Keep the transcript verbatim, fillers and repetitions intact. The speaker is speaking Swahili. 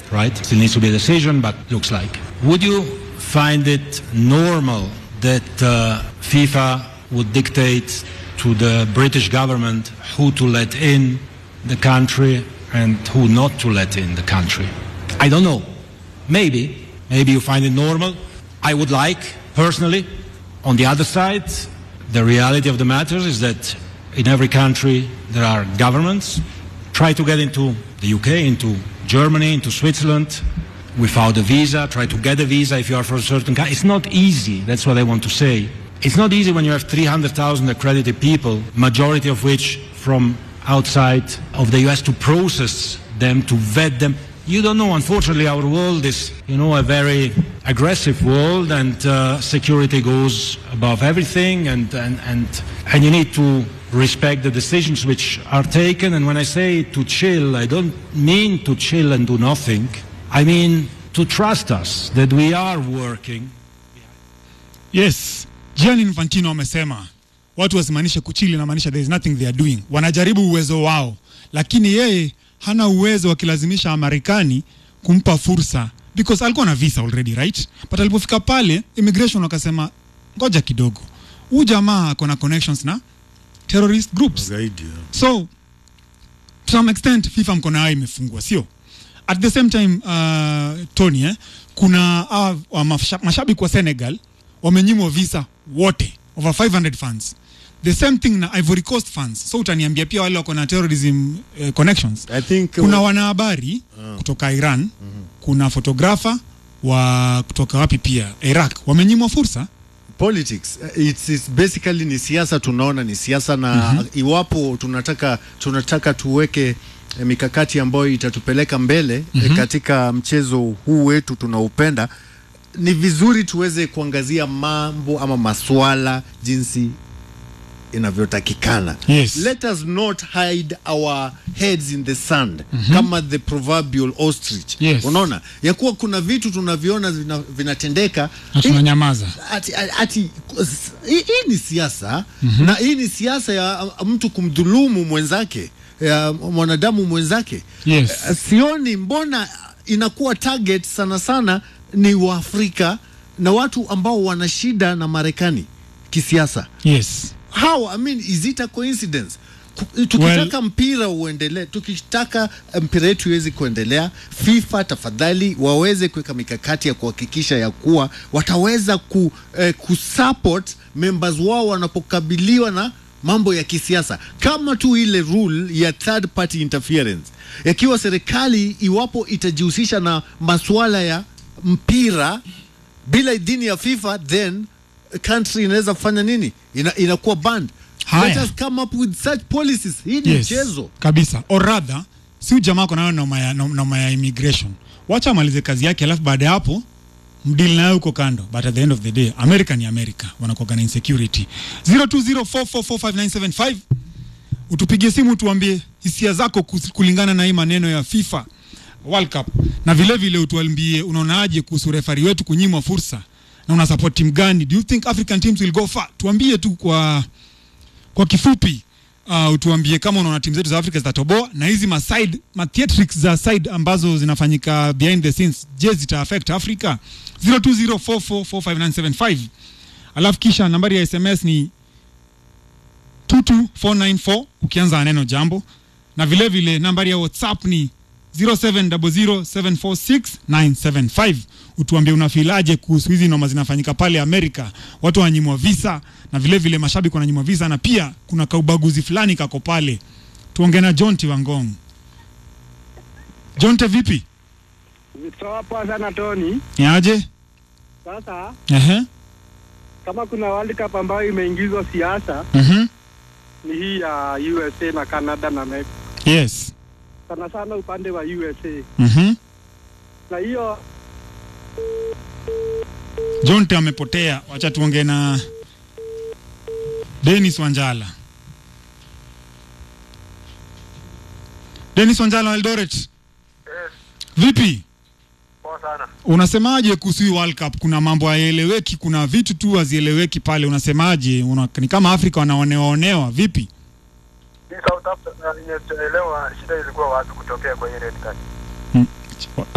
right? Still needs to be a decision, but looks like. Would you find it normal that uh, FIFA would dictate to the British government who to let in the country and who not to let in the country? I don't know. Maybe. Maybe you find it normal. I would like, personally. On the other side, the reality of the matter is that in every country there are governments. Try to get into the U K, into Germany, into Switzerland without a visa. Try to get a visa if you are from a certain country. It's not easy. That's what I want to say. It's not easy when you have three hundred thousand accredited people, majority of which from outside of the U S, to process them, to vet them. You don't know. Unfortunately, our world is, you know, a very aggressive world, and uh, security goes above everything, and, and, and, and you need to respect the decisions which are taken. And when I say to chill, I don't mean to chill and do nothing. I mean to trust us that we are working. Yes, Gianni Infantino amesema watu wasimaanisha kuchili na maanisha there is nothing they are doing. Wanajaribu uwezo wao, lakini yeye hana uwezo wa kilazimisha Amerikani kumpa fursa because alikuwa na visa already, right? But alipofika pale immigration wakasema ngoja kidogo, huyu jamaa ako na connections na terrorist groups. So to some extent FIFA mkono yao imefungwa, sio? At the same time uh, Tony eh, kuna uh, mashabiki wa Senegal wamenyimwa visa wote, over five hundred fans. The same thing na Ivory Coast fans. So utaniambia pia wale wako na terrorism uh, connections. I think kuna wanahabari uh, kutoka Iran, mm-hmm. kuna photographer wa kutoka wapi pia Iraq wamenyimwa fursa. Politics it's, it's basically ni siasa, tunaona ni siasa na mm-hmm. iwapo tunataka tunataka tuweke eh, mikakati ambayo itatupeleka mbele mm-hmm. eh, katika mchezo huu wetu tunaupenda, ni vizuri tuweze kuangazia mambo ama maswala jinsi inavyotakikana. Yes. Let us not hide our heads in the sand mm-hmm. kama the proverbial ostrich. Yes. Unaona ya kuwa kuna vitu tunaviona vinatendeka na tunanyamaza. Ati ati hii ni siasa mm-hmm. na hii ni siasa ya mtu kumdhulumu mwenzake, ya mwanadamu mwenzake. Yes. Sioni mbona inakuwa target sana sana ni Waafrika na watu ambao wana shida na Marekani kisiasa. Yes. How? I mean, is it a coincidence? Tukitaka well, mpira uendelee, tukitaka mpira yetu iweze kuendelea, FIFA tafadhali waweze kuweka mikakati ya kuhakikisha ya kuwa wataweza ku, eh, kusupport members wao wanapokabiliwa na mambo ya kisiasa, kama tu ile rule ya third party interference. Yakiwa serikali iwapo itajihusisha na masuala ya mpira bila idhini ya FIFA, then country inaweza kufanya nini? Ina, inakuwa banned. Let us come up with such policies. Hii ni mchezo. Yes, kabisa. Or rather, si ujamaa kuna noma ya noma ya immigration. Wacha amalize kazi yake, alafu baada ya hapo mdeal nayo uko kando. But at the end of the day, America ni America. Wanakuwa na insecurity. zero two zero four four four five nine seven five. Utupigie simu tuambie hisia zako kulingana na hii maneno ya FIFA World Cup. Na vile vile utuambie unaonaje kuhusu referee wetu kunyimwa fursa. Na una support team gani? Do you think African teams will go far? Tuambie tu kwa kwa kifupi. Uh, utuambie kama unaona timu zetu za Afrika zitatoboa, na hizi ma side ma theatrics za side ambazo zinafanyika behind the scenes, je, zita affect Africa? zero two zero four four four five nine seven five. Alafu kisha nambari ya S M S ni two two four nine four ukianza neno jambo, na vile vile nambari ya WhatsApp ni zero seven zero zero seven four six nine seven five. Utuambie unafilaje kuhusu hizi noma zinafanyika pale Amerika, watu wanyimwa visa, na vile vile mashabiki wananyimwa visa, na pia kuna kaubaguzi fulani kako pale. Tuongee na John Tiwangong. John, te vipi? Sawa poa sana Tony. Niaje? Sasa ehe, kama kuna World Cup ambayo imeingizwa siasa, mhm, ni hii ya U S A na Canada na Mexico. Yes. Sana sana upande wa U S A. Mhm. Na hiyo John te amepotea. Wacha tuongee na Dennis Wanjala. Dennis Wanjala, Eldoret. Yes. Vipi? Poa sana. Unasemaje kuhusu World Cup? Kuna mambo hayaeleweki, kuna vitu tu hazieleweki pale. Unasemaje? Una, ni kama Afrika wanaonewa vipi? Hii South Africa inaelewa shida ilikuwa wapi kutokea kwa ile red card. Hmm.